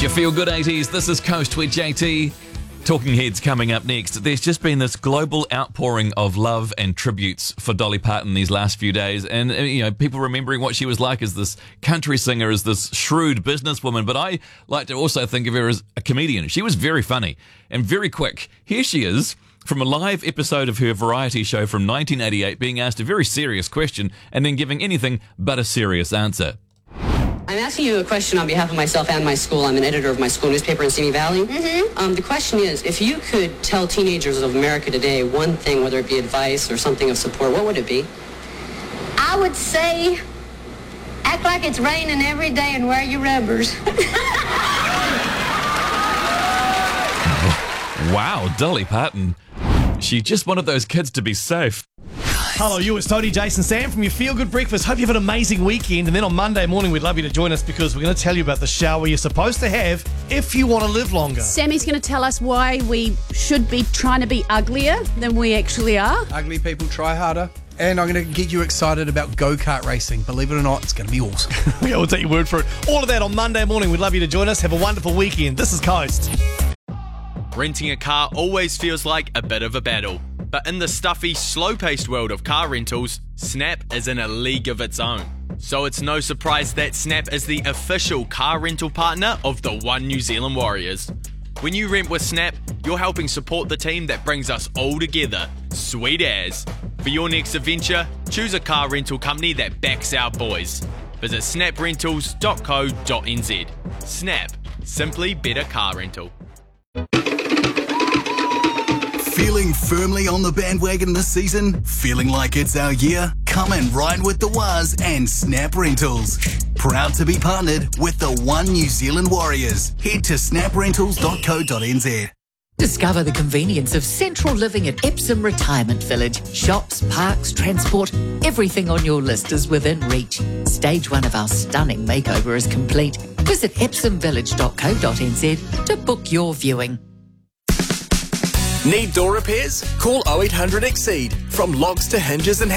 your feel-good 80s. This is Coast with JT. Talking Heads coming up next. There's just been this global outpouring of love and tributes for Dolly Parton these last few days. And, people remembering what she was like as this country singer, as this shrewd businesswoman. But I like to also think of her as a comedian. She was very funny and very quick. Here she is from a live episode of her variety show from 1988, being asked a very serious question and then giving anything but a serious answer. I'm asking you a question on behalf of myself and my school. I'm an editor of my school newspaper in Simi Valley. The question is, if you could tell teenagers of America today one thing, whether it be advice or something of support, what would it be? I would say, act like it's raining every day and wear your rubbers. Wow, Dolly Parton. She's just one of those kids to be safe. Hello, it's Tony, Jason, Sam from your Feel Good Breakfast. Hope you have an amazing weekend. And then on Monday morning, we'd love you to join us because we're going to tell you about the shower you're supposed to have if you want to live longer. Sammy's going to tell us why we should be trying to be uglier than we actually are. Ugly people try harder. And I'm going to get you excited about go-kart racing. Believe it or not, it's going to be awesome. Yeah, we'll take your word for it. All of that on Monday morning. We'd love you to join us. Have a wonderful weekend. This is Coast. Renting a car always feels like a bit of a battle. But in the stuffy, slow-paced world of car rentals, Snap is in a league of its own. So it's no surprise that Snap is the official car rental partner of the One New Zealand Warriors. When you rent with Snap, you're helping support the team that brings us all together. Sweet as. For your next adventure, choose a car rental company that backs our boys. Visit snaprentals.co.nz. Snap. Simply better car rental. Feeling firmly on the bandwagon this season? Feeling like it's our year? Come and ride with the Waz and Snap Rentals. Proud to be partnered with the One New Zealand Warriors. Head to snaprentals.co.nz. Discover the convenience of central living at Epsom Retirement Village. Shops, parks, transport, everything on your list is within reach. Stage 1 of our stunning makeover is complete. Visit epsomvillage.co.nz to book your viewing. Need door repairs? Call 0800 EXCEED. From locks to hinges and